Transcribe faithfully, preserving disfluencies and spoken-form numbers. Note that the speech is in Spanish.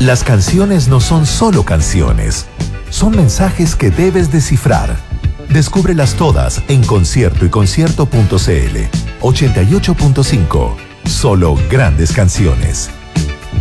Las canciones no son solo canciones, son mensajes que debes descifrar. Descúbrelas todas en concierto y concierto punto c l. ochenta y ocho punto cinco. Solo grandes canciones.